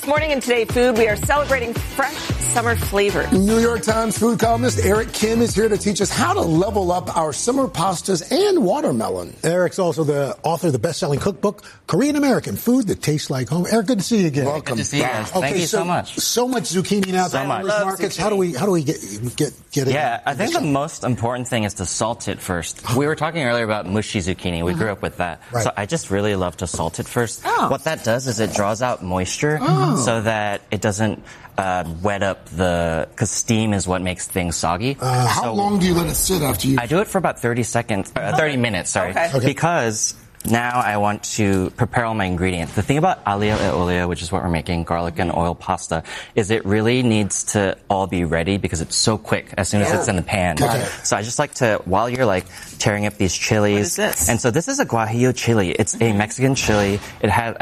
This morning in Today Food, we are celebrating fresh summer flavors. New York Times food columnist Eric Kim is here to teach us how to level up our summer pastas and watermelon. Eric's also the author of the best-selling cookbook, Korean American Food That Tastes Like Home. Eric, good to see you again. Welcome. Good to see you guys. Thank you so much. So much zucchini now at the markets. How do we get it? Yeah, I think the most important thing is to salt it first. We were talking earlier about mushy zucchini. We grew up with that. Right. So I just really love to salt it first. What that does is it draws out moisture so that it doesn't wet up because steam is what makes things soggy. How long do you let it sit after you? I do it for about 30 minutes, sorry. Okay. Because now I want to prepare all my ingredients. The thing about aglio e olio, which is what we're making, garlic and oil pasta, is it really needs to all be ready because it's so quick as soon as it's in the pan. So I just like to, while you're like tearing up these chilies. What is this? And so this is a guajillo chili. It's a Mexican chili. It has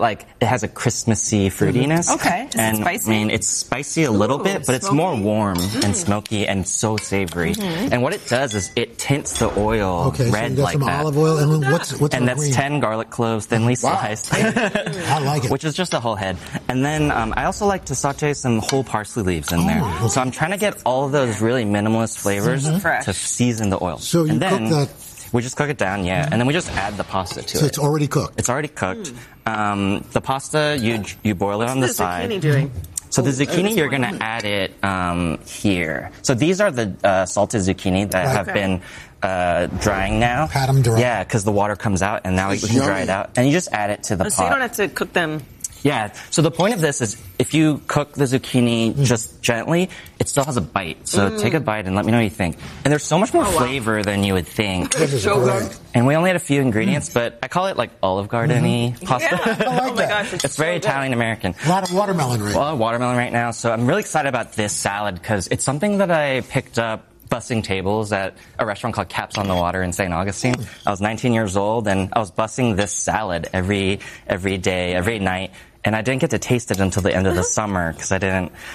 a Christmassy fruitiness. Okay. Is it spicy? I mean, it's spicy a little bit, but it's more warm and smoky and so savory. And what it does is it tints the oil Okay, red so you got like some that. olive oil, and what's And that's 10 garlic cloves, thinly sliced. I like it. Which is just a whole head. And then I also like to saute some whole parsley leaves in there. Okay. So I'm trying to get all of those really minimalist flavors Fresh. to season the oil. So you and then cook that. we just cook it down, and then we just add the pasta to it. So it's already cooked. It's already cooked. The pasta, you boil it on the side. What's the zucchini doing? So the zucchini, you're going to add it here. So these are the salted zucchini that have been drying now. Pat them dry. Yeah, because the water comes out, and now we can dry it out. And you just add it to the pot. So you don't have to cook them. Yeah. So the point of this is if you cook the zucchini just gently, it still has a bite. So take a bite and let me know what you think. And there's so much more flavor than you would think. This is great. And we only had a few ingredients, but I call it like Olive Garden-y pasta. Oh my gosh, It's very Italian-American. A lot of watermelon right Well, watermelon right now. So I'm really excited about this salad because it's something that I picked up bussing tables at a restaurant called Caps on the Water in St. Augustine. I was 19 years old and I was bussing this salad every day, every night. And I didn't get to taste it until the end of the summer because I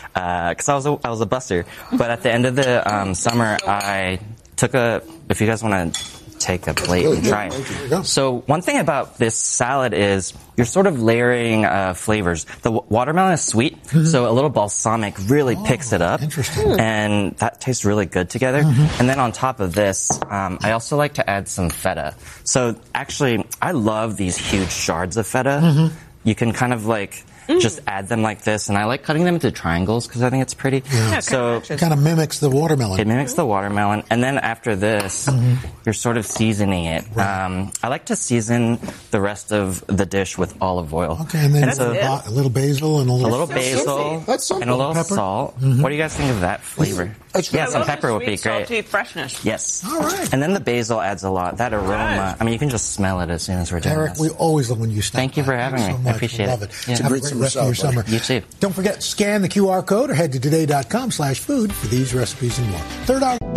was a busser. But at the end of the summer, I took if you guys want to take a plate and try it. So one thing about this salad is you're sort of layering flavors. The watermelon is sweet, so a little balsamic really picks it up. Interesting. And that tastes really good together. And then on top of this, I also like to add some feta. So actually, I love these huge shards of feta. You can kind of like just add them like this, and I like cutting them into triangles because I think it's pretty. So It kind of mimics the watermelon. it mimics the watermelon, and then after this, you're sort of seasoning it. I like to season the rest of the dish with olive oil. Okay, and then so a little basil and a little basil That's simple. and a little Pepper? salt. What do you guys think of that flavor? Yeah, some pepper would be great. Salty freshness. Yes. All right. And then the basil adds a lot. That aroma. I mean, you can just smell it as soon as we're done. Eric, we always love when you stop. Thank you for by. having Thanks me. so I much. appreciate Love it. it. Yeah. Have a Great great summer rest of your salad, summer. You too. Don't forget, scan the QR code or head to today.com/food for these recipes and more. Third hour.